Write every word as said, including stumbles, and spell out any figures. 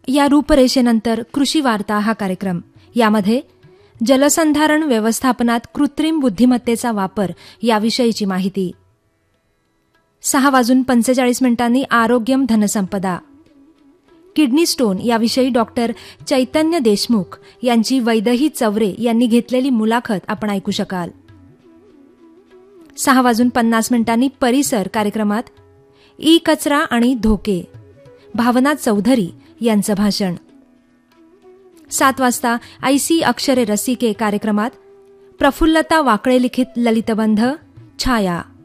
या रूपरेषेनंतर कृषी वार्ता हा कार्यक्रम, यामध्ये जलसंधारण व्यवस्थापनात कृत्रिम बुद्धिमत्तेचा वापर याविषयीची माहिती. सहा वाजून पंचेचाळीस मिनिटांनी आरोग्यम धनसंपदा, किडनी स्टोन याविषयी डॉक्टर चैतन्य देशमुख यांची वैदही चवरे यांनी घेतलेली मुलाखत आपण ऐकू शकाल. सहा वाजून पन्नास मिनिटांनी परिसर कार्यक्रमात ई कचरा आणि धोके, भावना चौधरी यांचं भाषण. सात वाजता ऐसी अक्षरे रसिके कार्यक्रमात प्रफुल्लता वाकळे लिखित ललितबंध छाया,